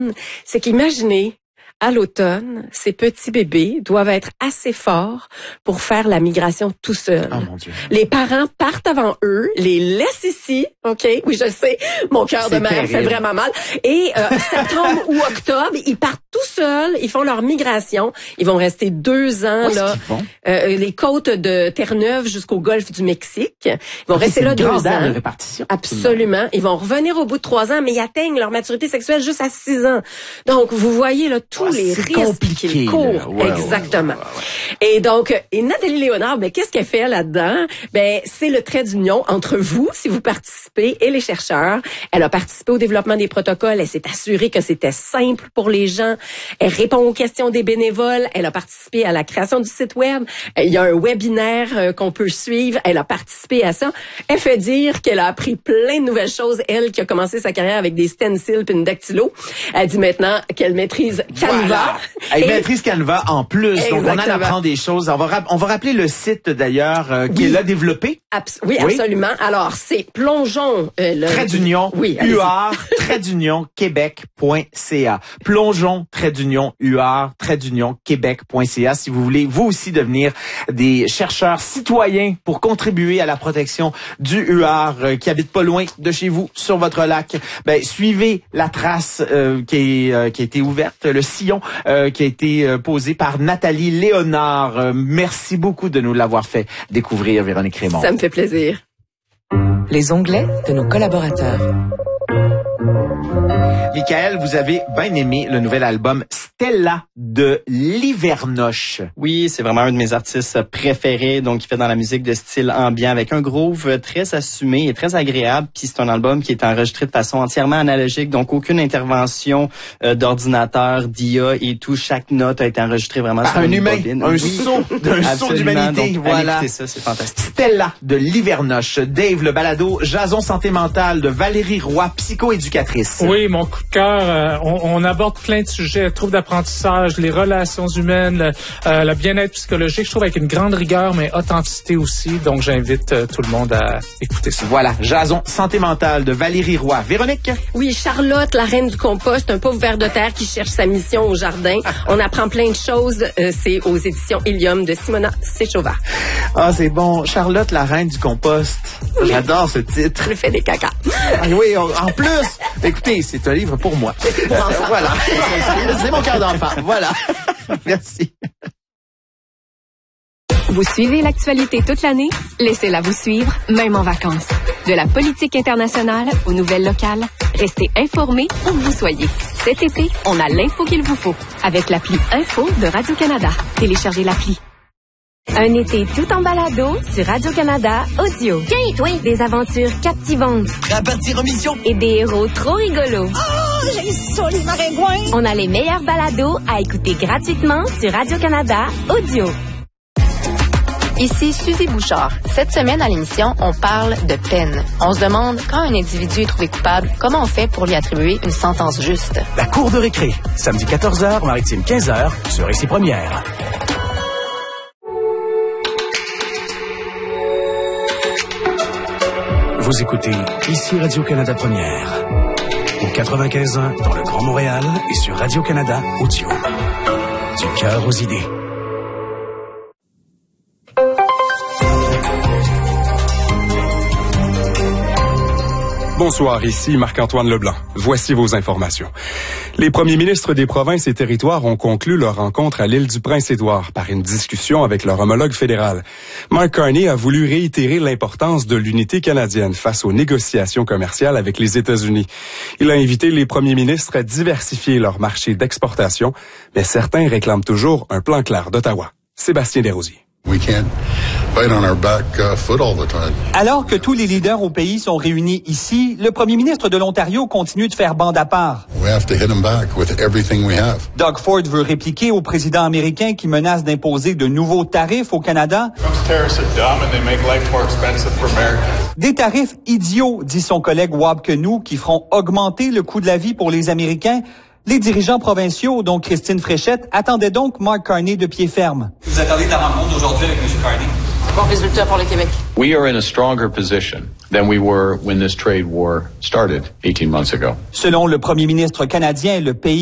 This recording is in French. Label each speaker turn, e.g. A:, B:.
A: c'est qu'imaginez, à l'automne, ces petits bébés doivent être assez forts pour faire la migration tout seuls.
B: Oh mon Dieu.
A: Les parents partent avant eux, les laissent ici, OK? Oui, je sais, mon cœur de mère fait vraiment mal. Et septembre ou octobre, ils partent tout seuls, ils font leur migration. Ils vont rester 2 ans, là, les côtes de Terre-Neuve jusqu'au golfe du Mexique. Ils vont rester là 2 ans.
B: De répartition.
A: Absolument. Ils vont revenir au bout de 3 ans, mais ils atteignent leur maturité sexuelle juste à 6 ans. Donc, vous voyez là tous les risques qu'ils courent.
B: Ouais,
A: exactement. Et donc, Nathalie Léonard, ben qu'est-ce qu'elle fait là-dedans? Ben c'est le trait d'union entre vous, si vous participez, et les chercheurs. Elle a participé au développement des protocoles. Elle s'est assurée que c'était simple pour les gens. Elle répond aux questions des bénévoles. Elle a participé à la création du site web. Il y a un webinaire qu'on peut suivre. Elle a participé à ça. Elle fait dire qu'elle a appris plein de nouvelles choses. Elle qui a commencé sa carrière avec des stencils puis une dactylo. Elle dit maintenant qu'elle maîtrise Canva.
B: Voilà. Elle maîtrise Canva en plus. Donc, on en apprend des choses. On va rappeler le site, d'ailleurs, qu'elle a développé.
A: Oui, absolument. Alors, c'est plongeons...
B: trait d'union, UR, trait d'union, Québec.ca. Plongeons, trait d'union, UR, trait d'union, Québec.ca. Si vous voulez, vous aussi, devenir des chercheurs citoyens pour contribuer à la protection du UR qui habite pas loin de chez vous, sur votre lac, ben, suivez la trace qui a été ouverte, le sillon qui a été posé par Nathalie Léonard. Merci beaucoup de nous l'avoir fait découvrir, Véronique Raymond.
A: Ça me fait plaisir.
C: Les onglets de nos collaborateurs.
B: Michael, vous avez bien aimé le nouvel album Stella de Livernoche.
D: Oui, c'est vraiment un de mes artistes préférés, donc il fait dans la musique de style ambiant avec un groove très assumé et très agréable. Puis c'est un album qui est enregistré de façon entièrement analogique, donc aucune intervention d'ordinateur, d'IA et tout. Chaque note a été enregistrée vraiment sur une
B: humain,
D: bobine.
B: un saut d'humanité.
D: Donc,
B: voilà.
D: écoutez ça, c'est fantastique.
B: Stella de Livernoche. Dave, le balado Jason Santé Mentale de Valérie Roy, psychoéducatrice.
E: Oui, mon coup de cœur, on aborde plein de sujets, troubles d'apprentissage, les relations humaines, le bien-être psychologique, je trouve avec une grande rigueur, mais authenticité aussi. Donc, j'invite tout le monde à écouter ça.
B: Voilà, Jason Santé Mentale de Valérie Roy. Véronique?
A: Oui, Charlotte, la reine du compost, un pauvre ver de terre qui cherche sa mission au jardin. On apprend plein de choses. C'est aux éditions Ilium de Simona Séchova.
B: Ah, c'est bon. Charlotte, la reine du compost. J'adore ce titre.
A: Je fais des caca.
B: Ah, oui, en plus. Écoutez, c'est un livre pour moi. Voilà. C'est mon cœur d'enfant. Voilà. Merci.
F: Vous suivez l'actualité toute l'année? Laissez-la vous suivre, même en vacances. De la politique internationale aux nouvelles locales, restez informés où que vous soyez. Cet été, on a l'info qu'il vous faut avec l'appli Info de Radio-Canada. Téléchargez l'appli. Un été tout en balado sur Radio-Canada Audio. Des aventures captivantes.
G: À partir en mission.
F: Et des héros trop rigolos.
G: Oh, j'ai ça, les maringouins.
F: On a les meilleurs balados à écouter gratuitement sur Radio-Canada Audio.
H: Ici Suzy Bouchard. Cette semaine à l'émission, on parle de peine. On se demande, quand un individu est trouvé coupable, comment on fait pour lui attribuer une sentence juste?
I: La cour de récré, samedi 14h, Maritime 15h, sur Ici Première. Vous écoutez Ici Radio-Canada Première. Au 95.1 dans le Grand Montréal et sur Radio-Canada Audio. Du cœur aux idées.
J: Bonsoir, ici Marc-Antoine Leblanc. Voici vos informations. Les premiers ministres des provinces et territoires ont conclu leur rencontre à l'île du Prince-Édouard par une discussion avec leur homologue fédéral. Mark Carney a voulu réitérer l'importance de l'unité canadienne face aux négociations commerciales avec les États-Unis. Il a invité les premiers ministres à diversifier leur marché d'exportation, mais certains réclament toujours un plan clair d'Ottawa. Sébastien Desrosiers.
K: Alors que tous les leaders au pays sont réunis ici, le premier ministre de l'Ontario continue de faire bande à part. Doug Ford veut répliquer au président américain qui menace d'imposer de nouveaux tarifs au Canada. Des tarifs idiots, dit son collègue Wab Kenou, qui feront augmenter le coût de la vie pour les Américains. Les dirigeants provinciaux, dont Christine Fréchette, attendaient donc Mark Carney de pied ferme.
L: Vous attendez de la rencontre d'aujourd'hui avec M. Carney?
H: Bon résultat pour le Québec.
M: We are in a stronger position
L: than we were when this trade war started 18 months ago.
K: Selon le premier ministre canadien, le pays